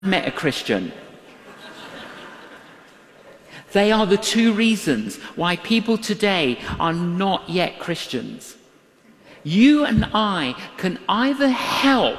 met a Christian. They are the two reasons why people today are not yet Christians. You and I can either help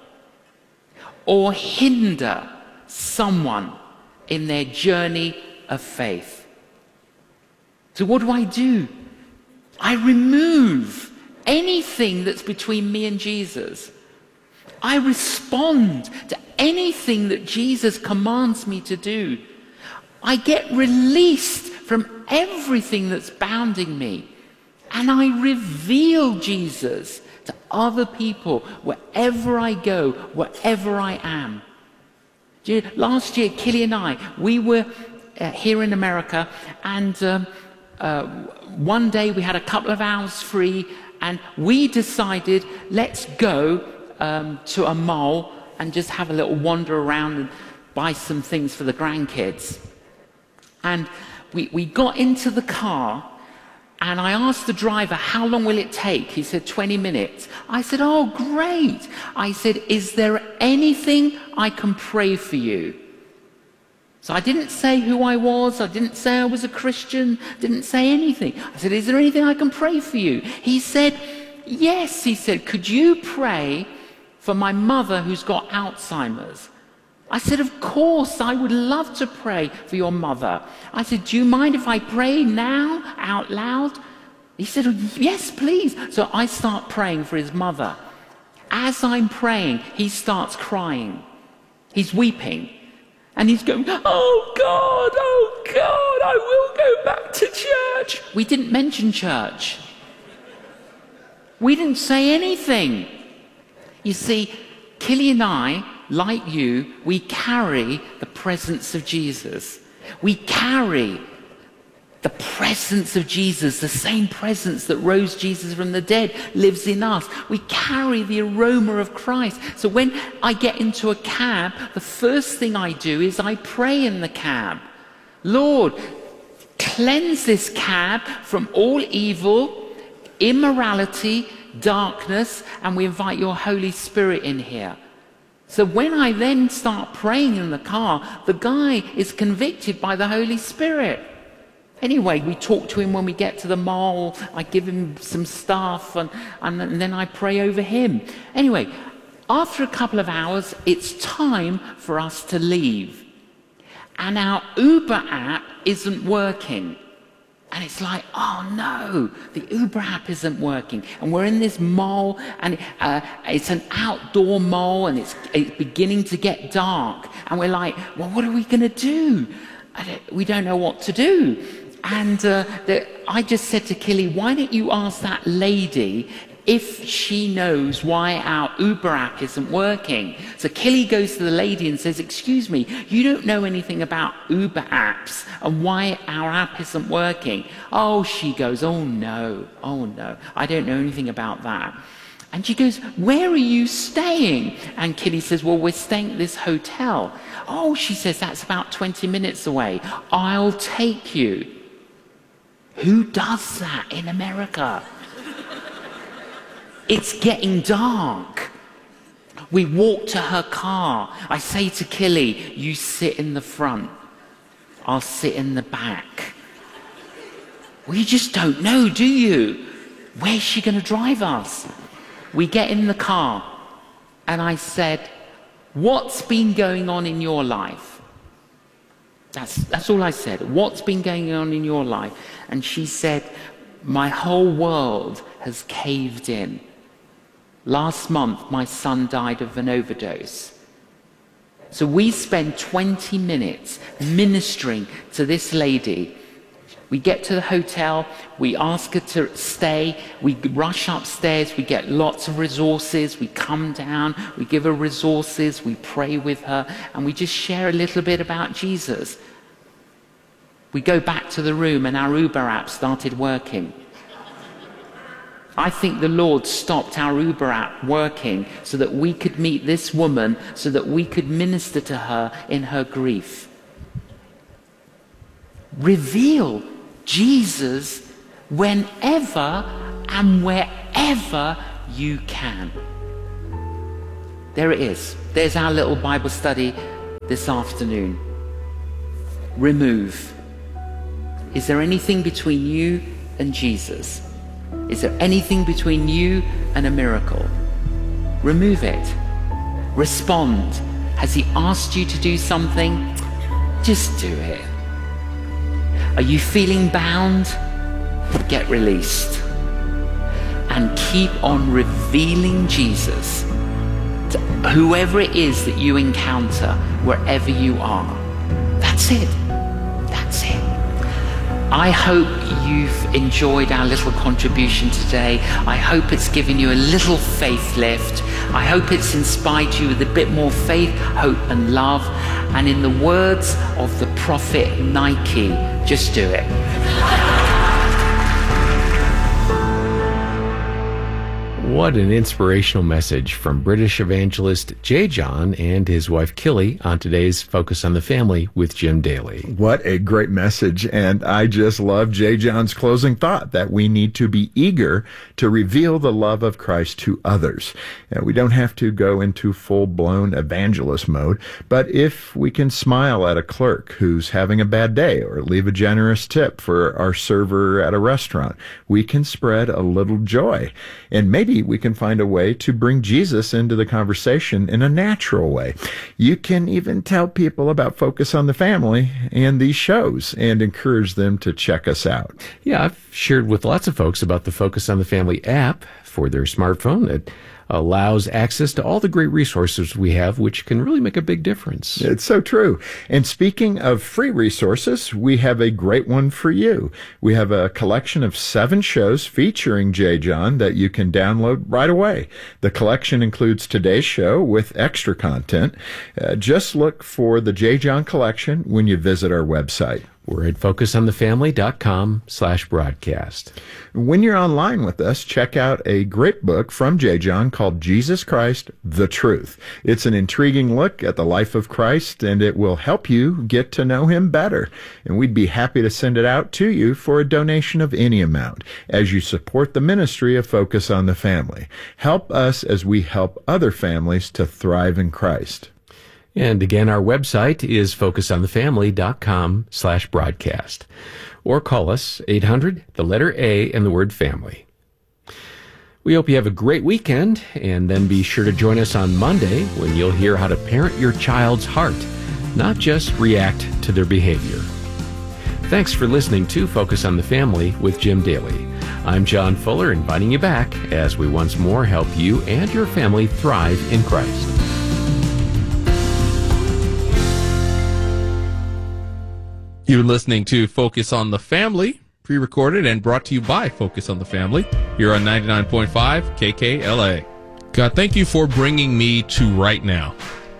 or hinder someone in their journey of faith. So what do? I remove anything that's between me and Jesus. I respond to anything that Jesus commands me to do. I get released from everything that's bounding me. And I reveal Jesus to other people wherever I go, wherever I am. Last year, Killy and I, we were here in America, and one day we had a couple of hours free, and we decided, let's go to a mall and just have a little wander around and buy some things for the grandkids. And we got into the car, and I asked the driver, how long will it take? He said, 20 minutes. I said, oh, great. I said, is there anything I can pray for you? So I didn't say who I was. I didn't say I was a Christian. Didn't say anything. I said, is there anything I can pray for you? He said, yes. He said, could you pray for my mother who's got Alzheimer's? I said, of course, I would love to pray for your mother. I said, do you mind if I pray now, out loud? He said, oh, yes, please. So I start praying for his mother. As I'm praying, he starts crying. He's weeping. And he's going, oh God, I will go back to church. We didn't mention church. We didn't say anything. You see, Killy and I, like you, we carry the presence of Jesus. We carry the presence of Jesus, the same presence that rose Jesus from the dead lives in us. We carry the aroma of Christ. So when I get into a cab, the first thing I do is I pray in the cab. Lord, cleanse this cab from all evil, immorality, darkness, and we invite your Holy Spirit in here. So when I then start praying in the car, the guy is convicted by the Holy Spirit. Anyway, we talk to him when we get to the mall. I give him some stuff, and then I pray over him. Anyway, after a couple of hours, it's time for us to leave. And our Uber app isn't working. And it's like, oh no, the Uber app isn't working. And we're in this mall, and it's an outdoor mall, and it's beginning to get dark. And we're like, well, what are we going to do? We don't know what to do. And I just said to Killy, why don't you ask that lady if she knows why our Uber app isn't working? So Killy goes to the lady and says, excuse me, you don't know anything about Uber apps and why our app isn't working? Oh, she goes, oh no, I don't know anything about that. And she goes, where are you staying? And Killy says, well, we're staying at this hotel. Oh, she says, that's about 20 minutes away. I'll take you. Who does that in America? It's getting dark. We walk to her car. I say to Killy, you sit in the front. I'll sit in the back. Well, you just don't know, do you? Where's she going to drive us? We get in the car, and I said, what's been going on in your life? That's all I said. What's been going on in your life? And she said, my whole world has caved in. Last month, my son died of an overdose. So we spend 20 minutes ministering to this lady. We get to the hotel, we ask her to stay, we rush upstairs, we get lots of resources, we come down, we give her resources, we pray with her, and we just share a little bit about Jesus. We go back to the room and our Uber app started working. I think the Lord stopped our Uber app working so that we could meet this woman, so that we could minister to her in her grief. Reveal Jesus whenever and wherever you can. There it is. There's our little Bible study this afternoon. Remove. Is there anything between you and Jesus? Is there anything between you and a miracle? Remove it. Respond. Has he asked you to do something? Just do it. Are you feeling bound? Get released. And keep on revealing Jesus to whoever it is that you encounter, wherever you are. That's it. That's it. I hope you've enjoyed our little contribution today. I hope it's given you a little faith lift. I hope it's inspired you with a bit more faith, hope, and love. And in the words of the prophet Nike, just do it. What an inspirational message from British evangelist J. John and his wife Killy on today's Focus on the Family with Jim Daly. What a great message. And I just love J. John's closing thought that we need to be eager to reveal the love of Christ to others. And we don't have to go into full-blown evangelist mode, but if we can smile at a clerk who's having a bad day or leave a generous tip for our server at a restaurant, we can spread a little joy. And maybe we can find a way to bring Jesus into the conversation in a natural way. You can even tell people about Focus on the Family and these shows and encourage them to check us out. Yeah, I've shared with lots of folks about the Focus on the Family app for their smartphone that allows access to all the great resources we have, which can really make a big difference. It's so true. And speaking of free resources, we have a great one for you. We have a collection of 7 shows featuring J. John that you can download right away. The collection includes today's show with extra content. Just look for the J. John collection when you visit our website. We're at focusonthefamily.com/broadcast. When you're online with us, check out a great book from J. John called Jesus Christ, the Truth. It's an intriguing look at the life of Christ, and it will help you get to know him better. And we'd be happy to send it out to you for a donation of any amount as you support the ministry of Focus on the Family. Help us as we help other families to thrive in Christ. And again, our website is focusonthefamily.com/broadcast. Or call us 800, the letter A, and the word family. We hope you have a great weekend, and then be sure to join us on Monday when you'll hear how to parent your child's heart, not just react to their behavior. Thanks for listening to Focus on the Family with Jim Daly. I'm John Fuller, inviting you back as we once more help you and your family thrive in Christ. You're listening to Focus on the Family, pre-recorded and brought to you by Focus on the Family, here on 99.5 KKLA. God, thank you for bringing me to right now.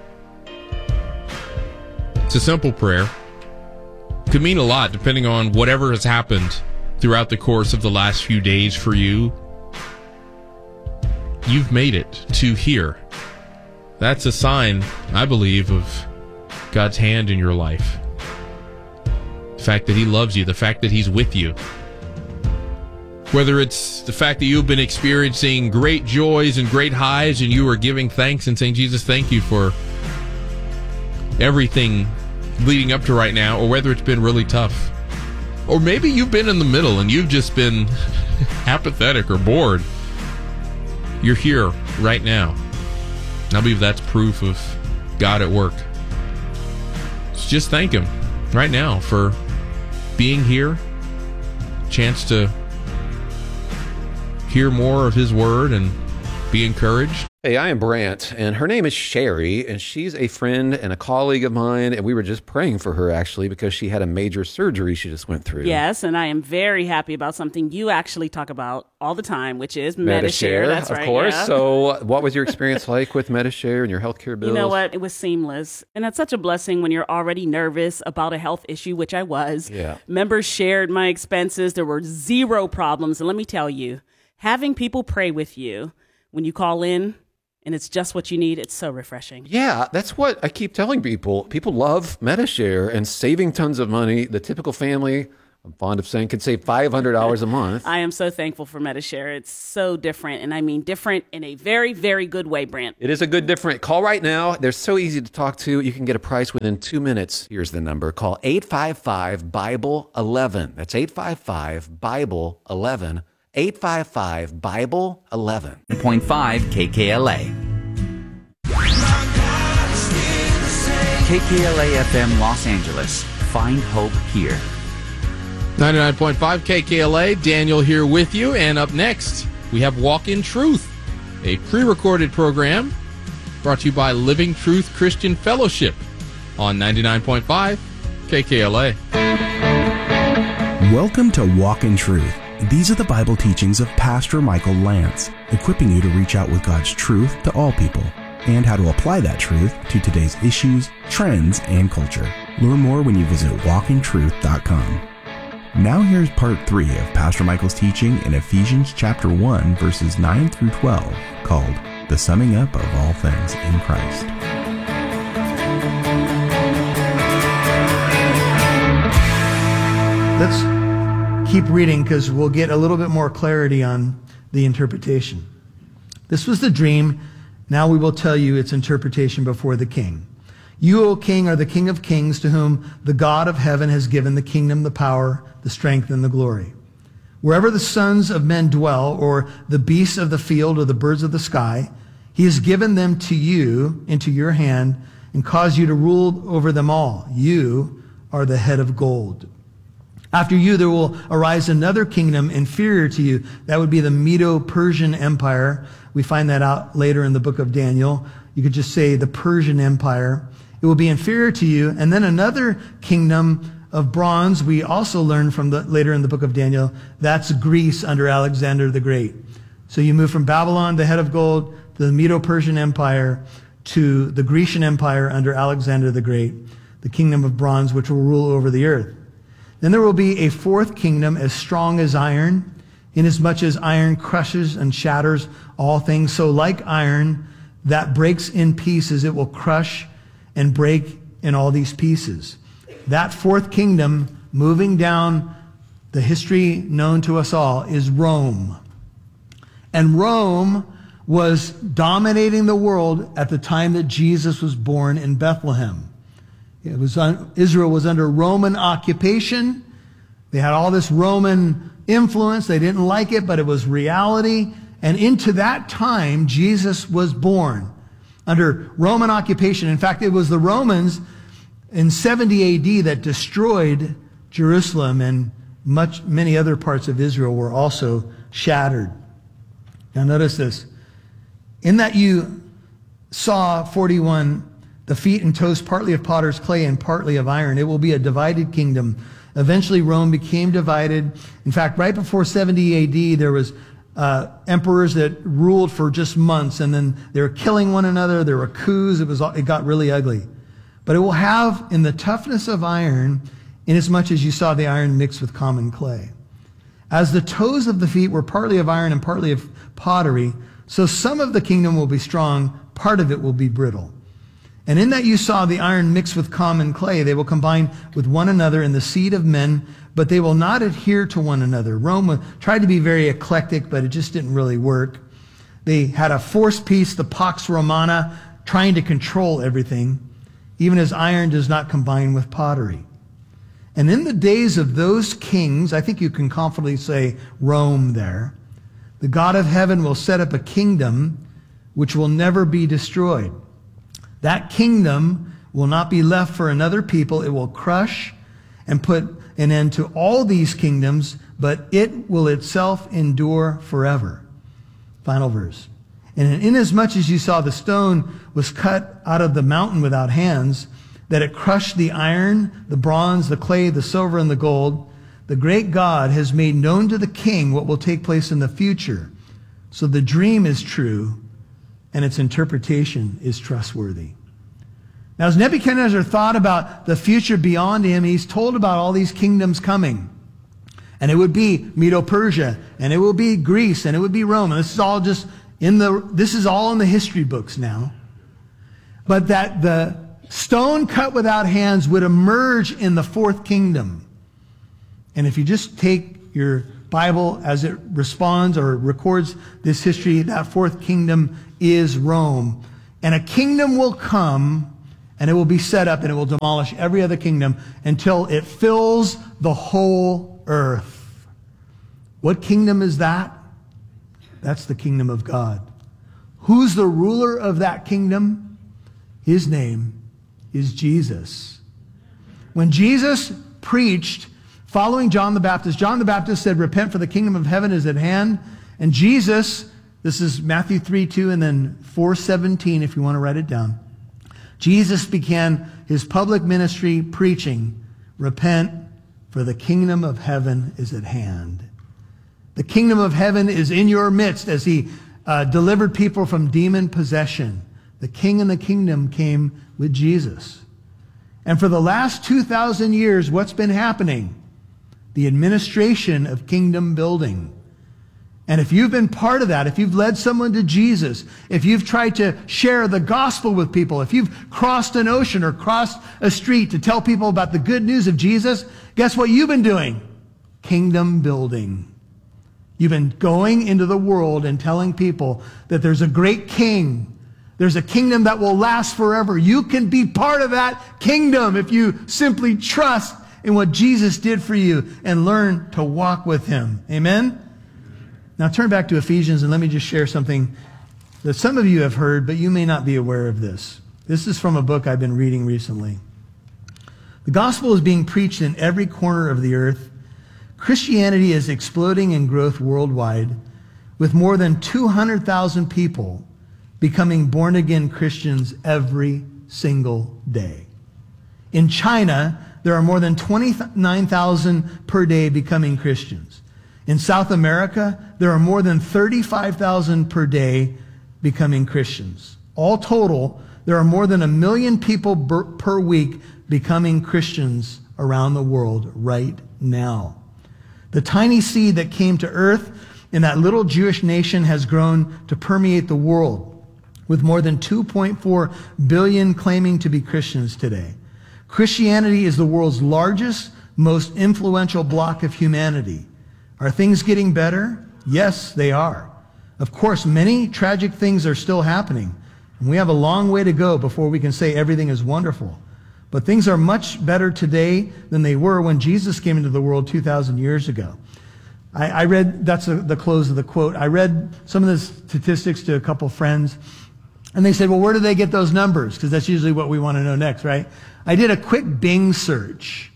It's a simple prayer. It could mean a lot depending on whatever has happened throughout the course of the last few days for you. You've made it to here. That's a sign, I believe, of God's hand in your life. The fact that he loves you, the fact that he's with you. Whether it's the fact that you've been experiencing great joys and great highs and you are giving thanks and saying, Jesus, thank you for everything leading up to right now, or whether it's been really tough. Or maybe you've been in the middle and you've just been apathetic or bored. You're here right now. I believe that's proof of God at work. So just thank him right now for being here, chance to hear more of his word and be encouraged. Hey, I am Brant, and her name is Sherry, and she's a friend and a colleague of mine, and we were just praying for her, actually, because she had a major surgery she just went through. Yes, and I am very happy about something you actually talk about all the time, which is Medi-Share. That's right, of course. Yeah. So what was your experience like with Medi-Share and your healthcare bills? You know what? It was seamless, and that's such a blessing when you're already nervous about a health issue, which I was. Yeah. Members shared my expenses. There were zero problems, and let me tell you, having people pray with you when you call in, and it's just what you need, it's so refreshing. Yeah, that's what I keep telling people. People love Medi-Share and saving tons of money. The typical family I'm fond of saying could save $500 a month. I am so thankful for Medi-Share. It's so different, and I mean different in a very, very good way, Brant. It is a good different. Call right now. They're so easy to talk to. You can get a price within 2 minutes. Here's the number. Call 855-BIBLE-11. That's 855-BIBLE-11. 855-BIBLE-11. 1.5 KKLA. KKLA FM Los Angeles. Find hope here. 99.5 KKLA, Daniel here with you. And up next, we have Walk in Truth, a pre-recorded program brought to you by Living Truth Christian Fellowship on 99.5 KKLA. Welcome to Walk in Truth. These are the Bible teachings of Pastor Michael Lance, equipping you to reach out with God's truth to all people and how to apply that truth to today's issues, trends, and culture. Learn more when you visit walkintruth.com. Now here's part 3 of Pastor Michael's teaching in Ephesians chapter 1, verses 9 through 12, called The Summing Up of All Things in Christ. Let's keep reading because we'll get a little bit more clarity on the interpretation. This was the dream. Now we will tell you its interpretation before the king. You, O king, are the King of kings, to whom the God of heaven has given the kingdom, the power, the strength, and the glory. Wherever the sons of men dwell, or the beasts of the field, or the birds of the sky, he has given them to you into your hand and caused you to rule over them all. You are the head of gold. After you, there will arise another kingdom inferior to you. That would be the Medo-Persian Empire. We find that out later in the book of Daniel. You could just say the Persian Empire. It will be inferior to you. And then another kingdom of bronze, we also learn from later in the book of Daniel, that's Greece under Alexander the Great. So you move from Babylon, the head of gold, to the Medo-Persian Empire, to the Grecian Empire under Alexander the Great, the kingdom of bronze, which will rule over the earth. Then there will be a fourth kingdom as strong as iron, inasmuch as iron crushes and shatters all things. So like iron that breaks in pieces, it will crush and break in all these pieces. That fourth kingdom, moving down the history known to us all, is Rome. And Rome was dominating the world at the time that Jesus was born in Bethlehem. Israel was under Roman occupation. They had all this Roman influence. They didn't like it, but it was reality. And into that time, Jesus was born under Roman occupation. In fact, it was the Romans in 70 AD that destroyed Jerusalem, and many other parts of Israel were also shattered. Now notice this. In that you saw 41, the feet and toes partly of potter's clay and partly of iron. It will be a divided kingdom. Eventually Rome became divided. In fact, right before 70 AD, there was emperors that ruled for just months, and then they were killing one another. There were coups. It got really ugly. But it will have in the toughness of iron, inasmuch as you saw the iron mixed with common clay. As the toes of the feet were partly of iron and partly of pottery, so some of the kingdom will be strong, part of it will be brittle. And in that you saw the iron mixed with common clay, they will combine with one another in the seed of men, but they will not adhere to one another. Rome tried to be very eclectic, but it just didn't really work. They had a forced peace, the Pax Romana, trying to control everything, even as iron does not combine with pottery. And in the days of those kings, I think you can confidently say Rome there, the God of heaven will set up a kingdom which will never be destroyed. That kingdom will not be left for another people. It will crush and put an end to all these kingdoms, but it will itself endure forever. Final verse. And inasmuch as you saw the stone was cut out of the mountain without hands, that it crushed the iron, the bronze, the clay, the silver, and the gold, the great God has made known to the king what will take place in the future. So the dream is true, and its interpretation is trustworthy. Now, as Nebuchadnezzar thought about the future beyond him, he's told about all these kingdoms coming. And it would be Medo-Persia, and it will be Greece, and it would be Rome. And this is all just this is all in the history books now. But that the stone cut without hands would emerge in the fourth kingdom. And if you just take your Bible as it responds or records this history, that fourth kingdom is Rome. And a kingdom will come, and it will be set up, and it will demolish every other kingdom until it fills the whole earth. What kingdom is that? That's the kingdom of God. Who's the ruler of that kingdom? His name is Jesus. When Jesus preached following John the Baptist said, repent, for the kingdom of heaven is at hand. And Jesus, this is Matthew 3:2 and then 4:17 if you want to write it down. Jesus began his public ministry preaching, repent, for the kingdom of heaven is at hand. The kingdom of heaven is in your midst as he delivered people from demon possession. The king and the kingdom came with Jesus. And for the last 2,000 years, what's been happening? The administration of kingdom building. And if you've been part of that, if you've led someone to Jesus, if you've tried to share the gospel with people, if you've crossed an ocean or crossed a street to tell people about the good news of Jesus, guess what you've been doing? Kingdom building. You've been going into the world and telling people that there's a great king. There's a kingdom that will last forever. You can be part of that kingdom if you simply trust in what Jesus did for you and learn to walk with him. Amen? Now turn back to Ephesians and let me just share something that some of you have heard, but you may not be aware of this. This is from a book I've been reading recently. The gospel is being preached in every corner of the earth. Christianity is exploding in growth worldwide, with more than 200,000 people becoming born-again Christians every single day. In China, there are more than 29,000 per day becoming Christians. In South America, there are more than 35,000 per day becoming Christians. All total, there are more than 1 million people per week becoming Christians around the world right now. The tiny seed that came to earth in that little Jewish nation has grown to permeate the world, with more than 2.4 billion claiming to be Christians today. Christianity is the world's largest, most influential block of humanity. Are things getting better? Yes, they are. Of course, many tragic things are still happening, and we have a long way to go before we can say everything is wonderful. But things are much better today than they were when Jesus came into the world 2,000 years ago. I read, that's the close of the quote, I read some of the statistics to a couple friends, and they said, well, where do they get those numbers? Because that's usually what we want to know next, right? I did a quick Bing search,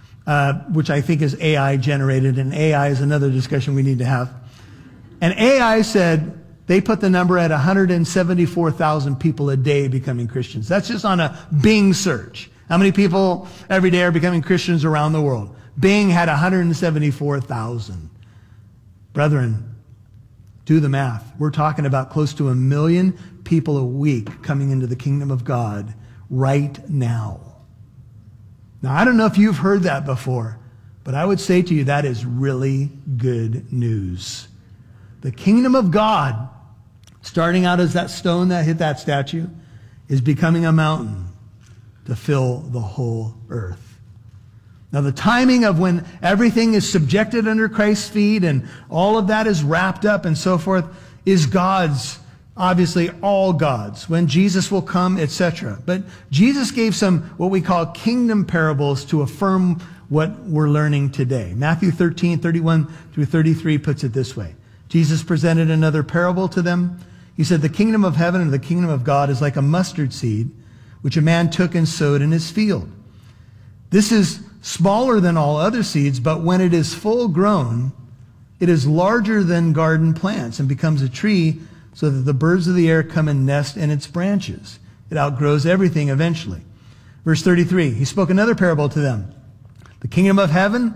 which I think is AI generated, and AI is another discussion we need to have. And AI said they put the number at 174,000 people a day becoming Christians. That's just on a Bing search. How many people every day are becoming Christians around the world? Bing had 174,000. Brethren, do the math. We're talking about close to 1 million people a week coming into the kingdom of God right now. Now, I don't know if you've heard that before, but I would say to you that is really good news. The kingdom of God, starting out as that stone that hit that statue, is becoming a mountain to fill the whole earth. Now, the timing of when everything is subjected under Christ's feet and all of that is wrapped up and so forth is God's, obviously all God's, when Jesus will come, etc. But Jesus gave some what we call kingdom parables to affirm what we're learning today. Matthew 13:31-33 puts it this way. Jesus presented another parable to them. He said, the kingdom of heaven and the kingdom of God is like a mustard seed, which a man took and sowed in his field. This is smaller than all other seeds, but when it is full grown, it is larger than garden plants and becomes a tree so that the birds of the air come and nest in its branches. It outgrows everything eventually. Verse 33, he spoke another parable to them. The kingdom of heaven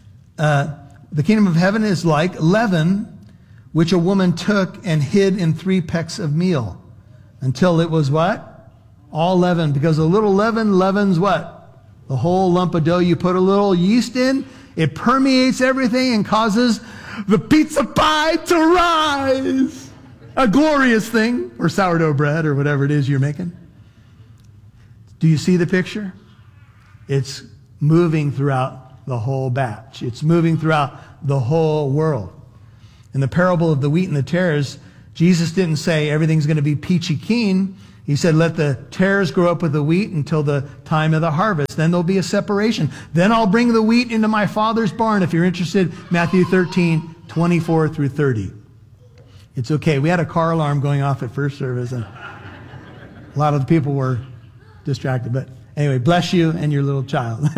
is like leaven, which a woman took and hid in 3 pecks of meal until it was what? All leavened. Because a little leaven leavens what? The whole lump of dough. You put a little yeast in, it permeates everything and causes the pizza pie to rise. A glorious thing. Or sourdough bread or whatever it is you're making. Do you see the picture? It's moving throughout the whole batch. It's moving throughout the whole world. In the parable of the wheat and the tares, Jesus didn't say everything's going to be peachy keen. He said, let the tares grow up with the wheat until the time of the harvest. Then there'll be a separation. Then I'll bring the wheat into my Father's barn. If you're interested, Matthew 13, 24 through 30. It's okay. We had a car alarm going off at first service, and a lot of the people were distracted. But anyway, bless you and your little child.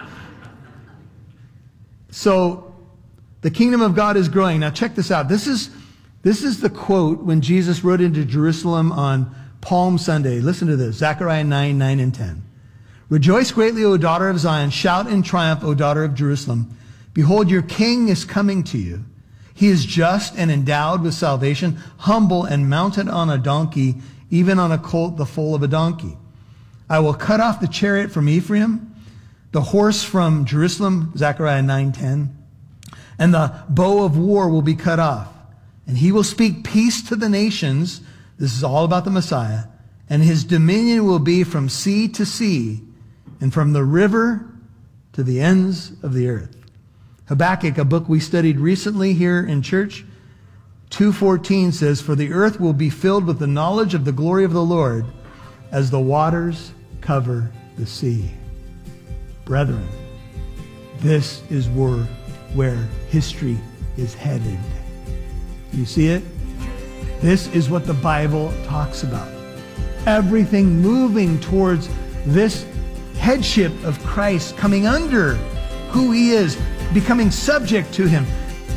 So the kingdom of God is growing. Now check this out. This is the quote when Jesus rode into Jerusalem on Palm Sunday. Listen to this. Zechariah 9, 9 and 10. Rejoice greatly, O daughter of Zion. Shout in triumph, O daughter of Jerusalem. Behold, your king is coming to you. He is just and endowed with salvation, humble and mounted on a donkey, even on a colt, the foal of a donkey. I will cut off the chariot from Ephraim, the horse from Jerusalem, Zechariah 9:10, and the bow of war will be cut off. And he will speak peace to the nations. This is all about the Messiah. And his dominion will be from sea to sea and from the river to the ends of the earth. Habakkuk, a book we studied recently here in church, 2:14 says, for the earth will be filled with the knowledge of the glory of the Lord as the waters cover the sea. Brethren, this is where history is headed. You see it? This is what the Bible talks about. Everything moving towards this headship of Christ, coming under who he is, becoming subject to him.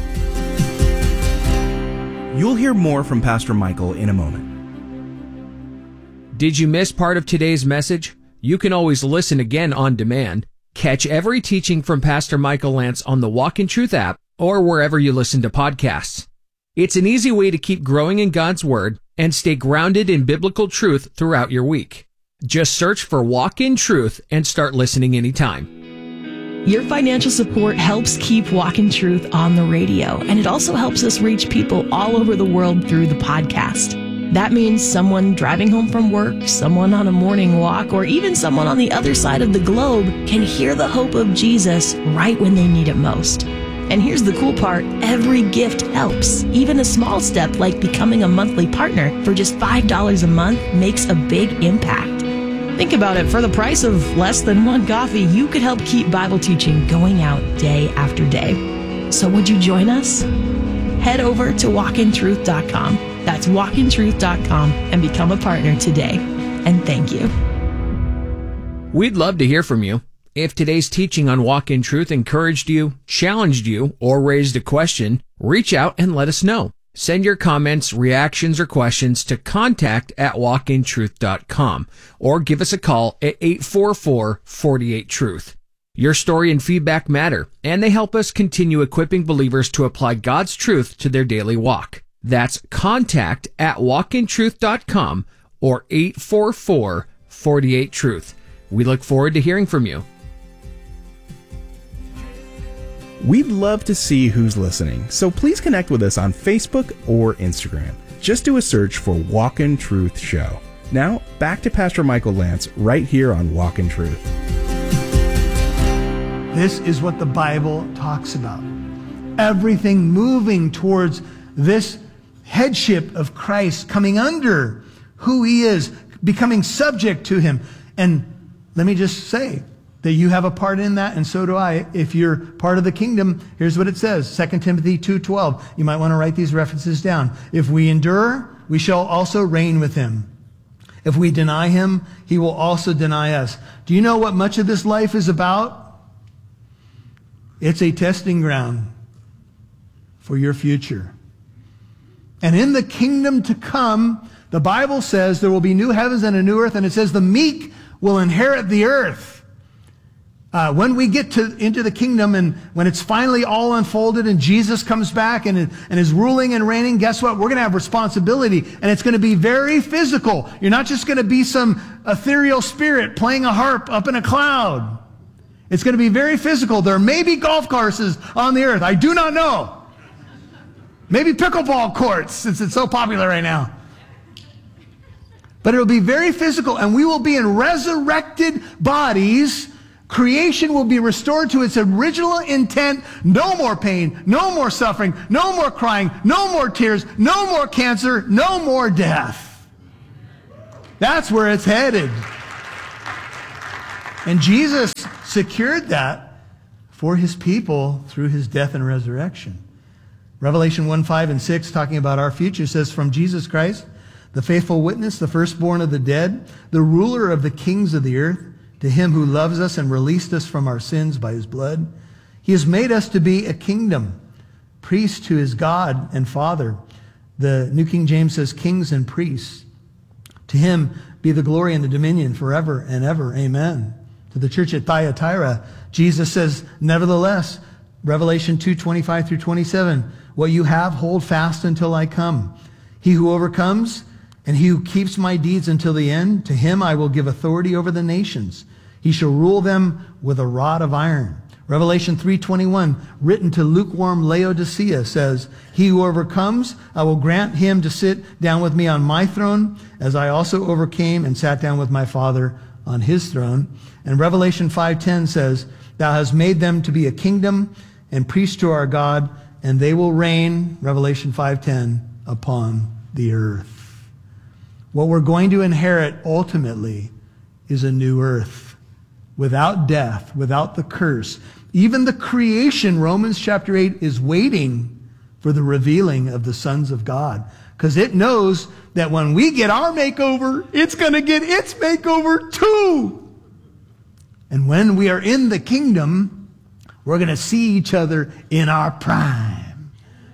You'll hear more from Pastor Michael in a moment. Did you miss part of today's message? You can always listen again on demand. Catch every teaching from Pastor Michael Lance on the Walk in Truth app or wherever you listen to podcasts. It's an easy way to keep growing in God's Word and stay grounded in biblical truth throughout your week. Just search for Walk in Truth and start listening anytime. Your financial support helps keep Walk in Truth on the radio, and it also helps us reach people all over the world through the podcast. That means someone driving home from work, someone on a morning walk, or even someone on the other side of the globe can hear the hope of Jesus right when they need it most. And here's the cool part, every gift helps. Even a small step like becoming a monthly partner for just $5 a month makes a big impact. Think about it, for the price of less than one coffee, you could help keep Bible teaching going out day after day. So would you join us? Head over to walkintruth.com. That's walkintruth.com and become a partner today. And thank you. We'd love to hear from you. If today's teaching on Walk in Truth encouraged you, challenged you, or raised a question, reach out and let us know. Send your comments, reactions, or questions to contact@walkintruth.com or give us a call at 844-48-TRUTH. Your story and feedback matter, and they help us continue equipping believers to apply God's truth to their daily walk. That's contact@walkintruth.com or 844-48-TRUTH. We look forward to hearing from you. We'd love to see who's listening, so please connect with us on Facebook or Instagram. Just do a search for Walk in Truth Show. Now, back to Pastor Michael Lance right here on Walk in Truth. This is what the Bible talks about. Everything moving towards this headship of Christ, coming under who he is, becoming subject to him. And let me just say that you have a part in that, and so do I. If you're part of the kingdom, here's what it says, 2 Timothy 2:12. You might want to write these references down. If we endure, we shall also reign with him. If we deny him, he will also deny us. Do you know what much of this life is about? It's a testing ground for your future. And in the kingdom to come, the Bible says there will be new heavens and a new earth, and it says the meek will inherit the earth. When we get into the kingdom and when it's finally all unfolded and Jesus comes back and is ruling and reigning, guess what? We're going to have responsibility, and it's going to be very physical. You're not just going to be some ethereal spirit playing a harp up in a cloud. It's going to be very physical. There may be golf courses on the earth. I do not know. Maybe pickleball courts, since it's so popular right now. But it'll be very physical, and we will be in resurrected bodies, Creation will be restored to its original intent. No more pain, no more suffering, no more crying, no more tears, no more cancer, no more death. That's where it's headed. And Jesus secured that for his people through his death and resurrection. Revelation 1:5 and 6, talking about our future, says, from Jesus Christ, the faithful witness, the firstborn of the dead, the ruler of the kings of the earth, to him who loves us and released us from our sins by his blood, he has made us to be a kingdom, priests to his God and Father. The New King James says kings and priests. To him be the glory and the dominion forever and ever. Amen. To the church at Thyatira, Jesus says, nevertheless, Revelation 2:25 through 27, what you have, hold fast until I come. He who overcomes and he who keeps my deeds until the end, to him I will give authority over the nations. He shall rule them with a rod of iron. Revelation 3:21, written to lukewarm Laodicea, says, he who overcomes, I will grant him to sit down with me on my throne, as I also overcame and sat down with my Father on his throne. And Revelation 5:10 says, thou hast made them to be a kingdom and priests to our God, and they will reign, Revelation 5:10, upon the earth. What we're going to inherit ultimately is a new earth, without death, without the curse. Even the creation, Romans chapter 8, is waiting for the revealing of the sons of God, because it knows that when we get our makeover, it's going to get its makeover too. And when we are in the kingdom, we're going to see each other in our prime.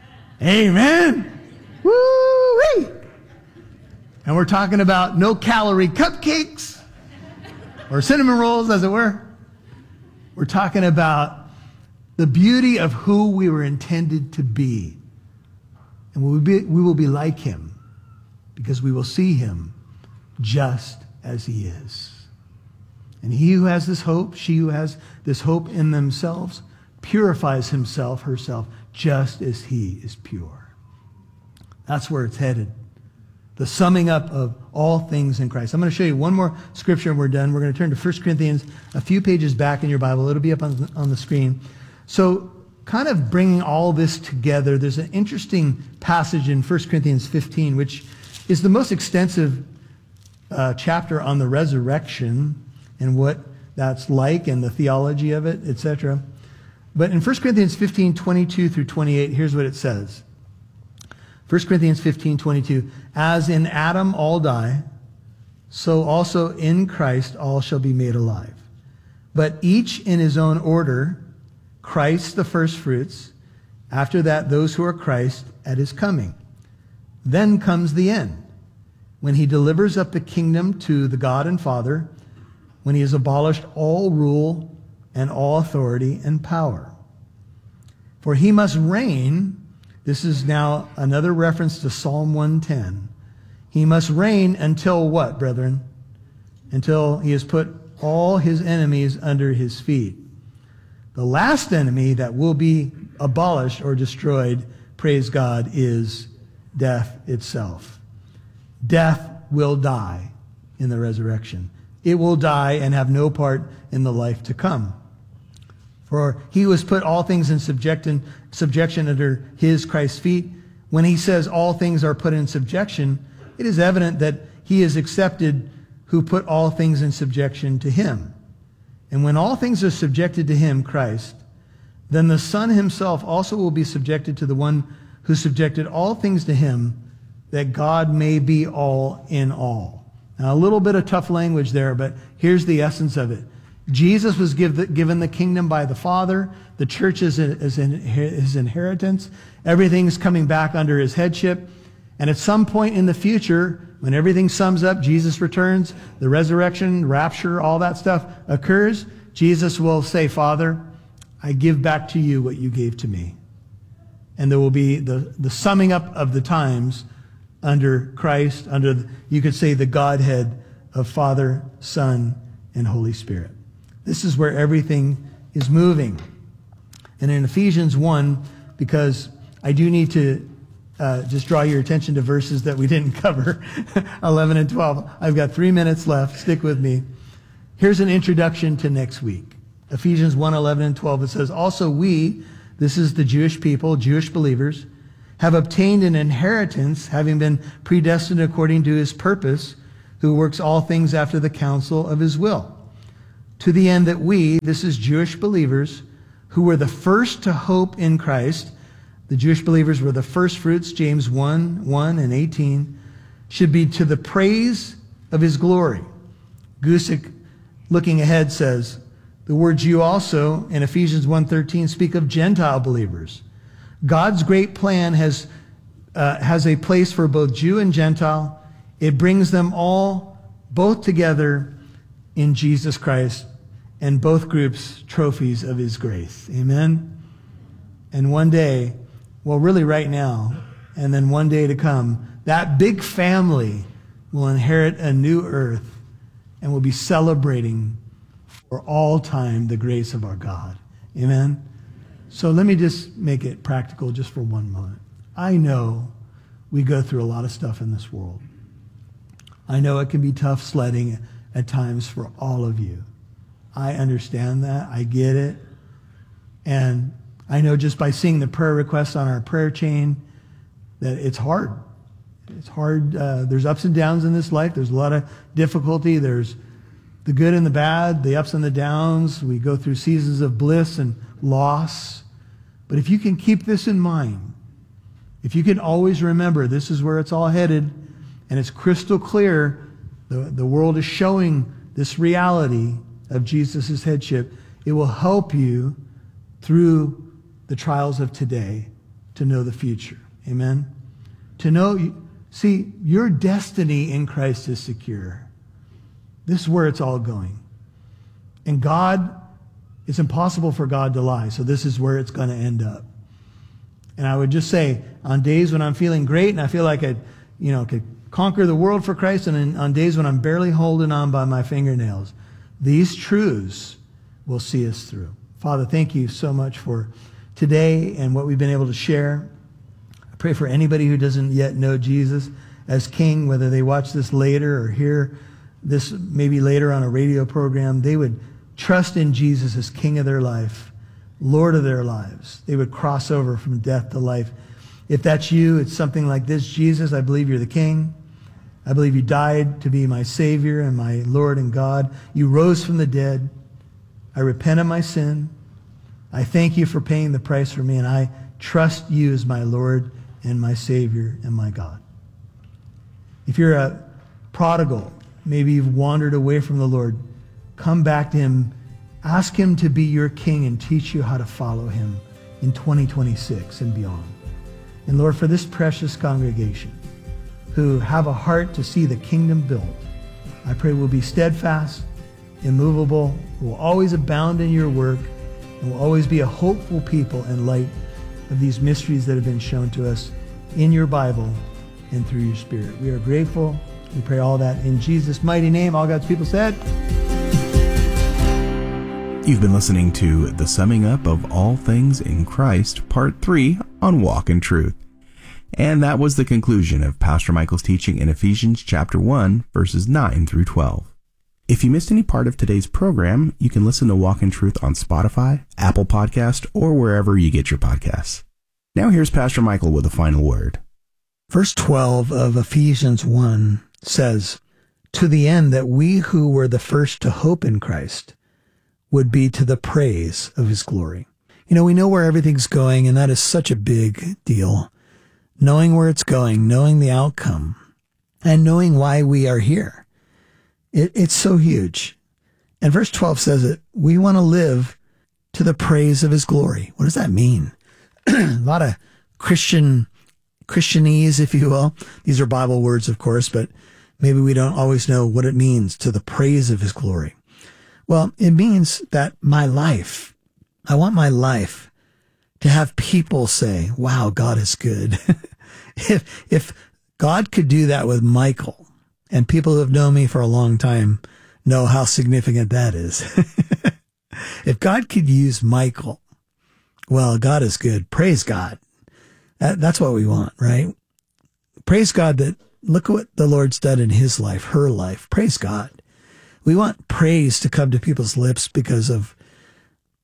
Amen. Woo-wee. And we're talking about no calorie cupcakes or cinnamon rolls, as it were. We're talking about the beauty of who we were intended to be. And we will be like him, because we will see him just as he is. And he who has this hope, she who has this hope in themselves, purifies himself, herself, just as he is pure. That's where it's headed. The summing up of all things in Christ. I'm going to show you one more scripture and we're done. We're going to turn to 1 Corinthians, a few pages back in your Bible. It'll be up on the screen. So, kind of bringing all this together, there's an interesting passage in 1 Corinthians 15, which is the most extensive chapter on the resurrection and what that's like and the theology of it, etc. But in 1 Corinthians 15, 22 through 28, here's what it says. 1 Corinthians 15:22, as in Adam all die, so also in Christ all shall be made alive. But each in his own order, Christ the firstfruits, after that those who are Christ at his coming. Then comes the end, when he delivers up the kingdom to the God and Father, when he has abolished all rule and all authority and power. For he must reign. This is now another reference to Psalm 110. He must reign until what, brethren? Until he has put all his enemies under his feet. The last enemy that will be abolished or destroyed, praise God, is death itself. Death will die in the resurrection. It will die and have no part in the life to come. For he who has put all things in subjection under his, Christ's feet. When he says all things are put in subjection, it is evident that he is accepted who put all things in subjection to him. And when all things are subjected to him, Christ, then the Son himself also will be subjected to the one who subjected all things to him, that God may be all in all. Now, a little bit of tough language there, but here's the essence of it. Jesus was given the kingdom by the Father. The church is his inheritance. Everything's coming back under his headship. And at some point in the future, when everything sums up, Jesus returns, the resurrection, rapture, all that stuff occurs, Jesus will say, Father, I give back to you what you gave to me. And there will be the summing up of the times under Christ, under, you could say, the Godhead of Father, Son, and Holy Spirit. This is where everything is moving. And in Ephesians 1, because I do need to just draw your attention to verses that we didn't cover, 11 and 12. I've got 3 minutes left. Stick with me. Here's an introduction to next week. Ephesians 1, 11 and 12, it says, also we, this is the Jewish people, Jewish believers, have obtained an inheritance, having been predestined according to his purpose, who works all things after the counsel of his will. To the end that we, this is Jewish believers, who were the first to hope in Christ, the Jewish believers were the first fruits, James 1, 1 and 18, should be to the praise of his glory. Gusick, looking ahead, says, the words you also, in Ephesians 1:13, speak of Gentile believers. God's great plan has a place for both Jew and Gentile. It brings them all both together in Jesus Christ, and both groups trophies of his grace. Amen? And one day, well, really right now, and then one day to come, that big family will inherit a new earth and will be celebrating for all time the grace of our God. Amen? So let me just make it practical just for one moment. I know we go through a lot of stuff in this world. I know it can be tough sledding at times for all of you. I understand that. I get it. And I know just by seeing the prayer requests on our prayer chain that it's hard. It's hard. There's ups and downs in this life. There's a lot of difficulty. There's the good and the bad, the ups and the downs. We go through seasons of bliss and loss. But if you can keep this in mind, if you can always remember this is where it's all headed, and it's crystal clear, the world is showing this reality of Jesus' headship, it will help you through the trials of today to know the future. Amen? To know, see, your destiny in Christ is secure. This is where it's all going. And God, it's impossible for God to lie, so this is where it's going to end up. And I would just say, on days when I'm feeling great and I feel like I could conquer the world for Christ, and on days when I'm barely holding on by my fingernails, these truths will see us through. Father, thank you so much for today and what we've been able to share. I pray for anybody who doesn't yet know Jesus as King, whether they watch this later or hear this maybe later on a radio program, they would trust in Jesus as King of their life, Lord of their lives. They would cross over from death to life. If that's you, it's something like this. Jesus, I believe you're the King. I believe you died to be my Savior and my Lord and God. You rose from the dead. I repent of my sin. I thank you for paying the price for me, and I trust you as my Lord and my Savior and my God. If you're a prodigal, maybe you've wandered away from the Lord, come back to him. Ask him to be your King and teach you how to follow him in 2026 and beyond. And Lord, for this precious congregation who have a heart to see the kingdom built, I pray we'll be steadfast, immovable, we'll always abound in your work, and we'll always be a hopeful people in light of these mysteries that have been shown to us in your Bible and through your Spirit. We are grateful. We pray all that in Jesus' mighty name. All God's people said. You've been listening to The Summing Up of All Things in Christ, Part 3 on Walk in Truth. And that was the conclusion of Pastor Michael's teaching in Ephesians chapter 1, verses 9 through 12. If you missed any part of today's program, you can listen to Walk in Truth on Spotify, Apple Podcast, or wherever you get your podcasts. Now here's Pastor Michael with a final word. Verse 12 of Ephesians 1 says, to the end that we who were the first to hope in Christ would be to the praise of his glory. You know, we know where everything's going, and that is such a big deal. Knowing where it's going, knowing the outcome, and knowing why we are here. It's so huge. And verse 12 says that we want to live to the praise of his glory. What does that mean? A lot of Christianese, if you will. These are Bible words, of course, but maybe we don't always know what it means, to the praise of his glory. Well, it means that my life, I want my life to have people say, wow, God is good. If God could do that with Michael, and people who have known me for a long time know how significant that is. If God could use Michael, well, God is good. Praise God. That's what we want, right? Praise God that look what the Lord's done in his life, her life. Praise God. We want praise to come to people's lips because of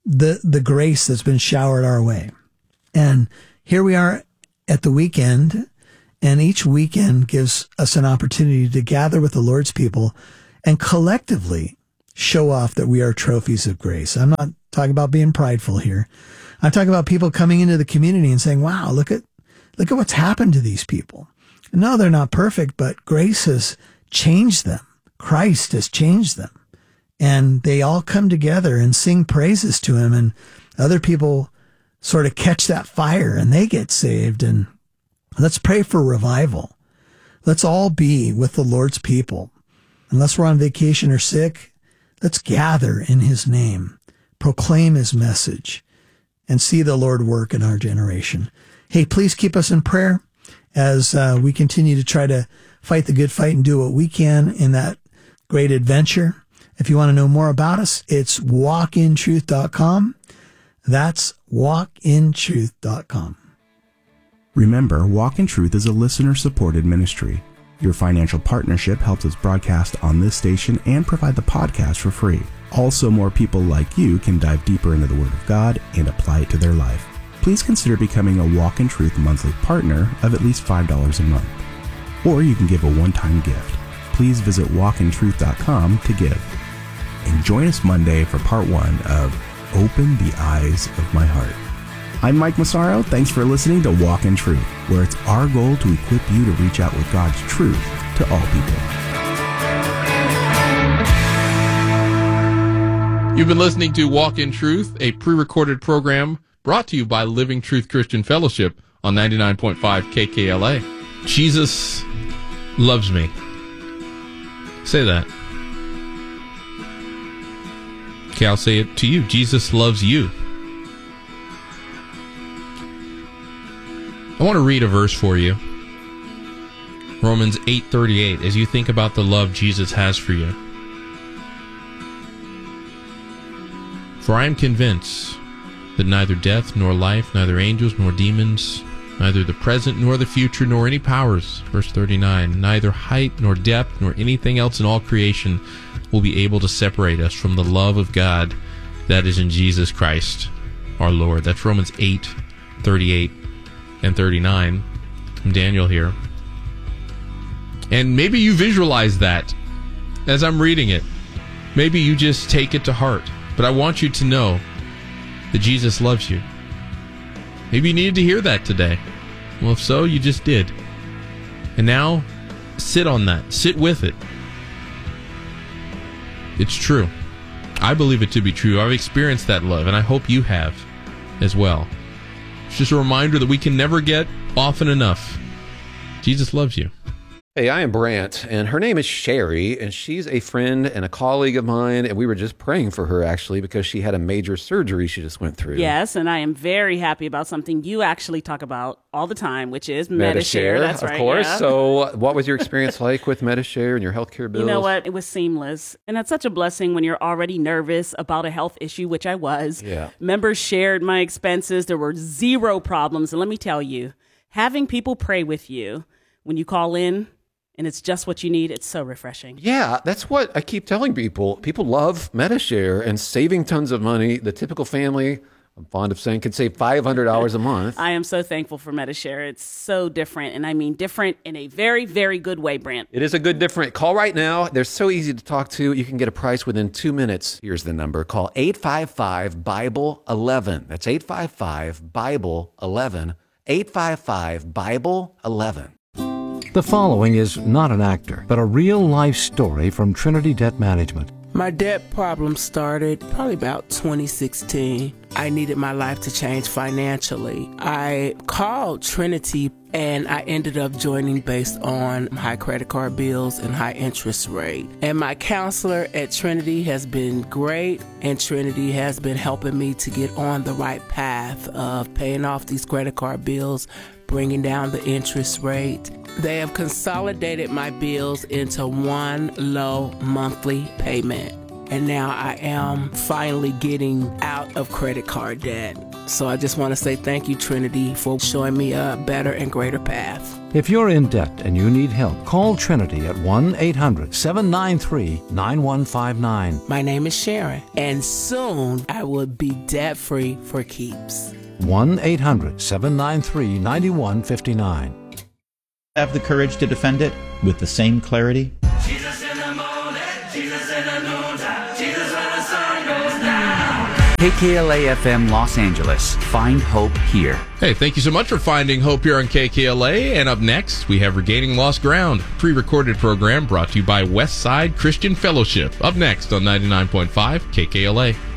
the grace that's been showered our way. And here we are at the weekend, and each weekend gives us an opportunity to gather with the Lord's people and collectively show off that we are trophies of grace. I'm not talking about being prideful here. I'm talking about people coming into the community and saying, wow, look at what's happened to these people. No, they're not perfect, but grace has changed them. Christ has changed them. And they all come together and sing praises to him, and other people sort of catch that fire and they get saved. And let's pray for revival. Let's all be with the Lord's people. Unless we're on vacation or sick, let's gather in his name, proclaim his message, and see the Lord work in our generation. Hey, please keep us in prayer as we continue to try to fight the good fight and do what we can in that great adventure. If you want to know more about us, it's walkintruth.com. That's walkintruth.com. Remember, Walk in Truth is a listener-supported ministry. Your financial partnership helps us broadcast on this station and provide the podcast for free. Also, more people like you can dive deeper into the Word of God and apply it to their life. Please consider becoming a Walk in Truth monthly partner of at least $5 a month. Or you can give a one-time gift. Please visit walkintruth.com to give. And join us Monday for part 1 of Open the Eyes of My Heart. I'm Mike Massaro. Thanks for listening to Walk in Truth, where it's our goal to equip you to reach out with God's truth to all people. You've been listening to Walk in Truth, a pre-recorded program brought to you by Living Truth Christian Fellowship on 99.5 KKLA. Jesus loves me. Say that. Okay, I'll say it to you. Jesus loves you. I want to read a verse for you. Romans 8:38, as you think about the love Jesus has for you. For I am convinced that neither death nor life, neither angels nor demons, neither the present nor the future, nor any powers, verse 39, neither height nor depth nor anything else in all creation will be able to separate us from the love of God that is in Jesus Christ, our Lord. That's Romans 8:38 and 39. I'm Daniel here. And maybe you visualize that as I'm reading it. Maybe you just take it to heart. But I want you to know that Jesus loves you. Maybe you needed to hear that today. Well, if so, you just did. And now, sit on that. Sit with it. It's true. I believe it to be true. I've experienced that love, and I hope you have as well. It's just a reminder that we can never get often enough. Jesus loves you. Hey, I am Brant, and her name is Sherry, and she's a friend and a colleague of mine, and we were just praying for her, actually, because she had a major surgery she just went through. Yes, and I am very happy about something you actually talk about all the time, which is Medi-Share. That's right, of course. Yeah. So what was your experience like with Medi-Share and your healthcare bills? You know what? It was seamless, and that's such a blessing when you're already nervous about a health issue, which I was. Yeah. Members shared my expenses. There were zero problems, and let me tell you, having people pray with you when you call in, and it's just what you need, it's so refreshing. Yeah, that's what I keep telling people. People love Medi-Share and saving tons of money. The typical family, I'm fond of saying, could save $500 a month. I am so thankful for Medi-Share. It's so different, and I mean different in a very, very good way, Brant. It is a good different. Call right now. They're so easy to talk to. You can get a price within 2 minutes. Here's the number. Call 855-BIBLE-11. That's 855-BIBLE-11. 855-BIBLE-11. The following is not an actor, but a real-life story from Trinity Debt Management. My debt problem started probably about 2016. I needed my life to change financially. I called Trinity and I ended up joining based on high credit card bills and high interest rate. And my counselor at Trinity has been great, and Trinity has been helping me to get on the right path of paying off these credit card bills, bringing down the interest rate. They have consolidated my bills into one low monthly payment. And now I am finally getting out of credit card debt. So I just want to say thank you, Trinity, for showing me a better and greater path. If you're in debt and you need help, call Trinity at 1-800-793-9159. My name is Sharon, and soon I will be debt-free for keeps. 1-800-793-9159. Have the courage to defend it with the same clarity? Jesus in the morning, Jesus in the noontime, Jesus when the sun goes down. KKLA FM Los Angeles. Find hope here. Hey, thank you so much for finding hope here on KKLA. And up next, we have Regaining Lost Ground, pre-recorded program brought to you by Westside Christian Fellowship. Up next on 99.5 KKLA.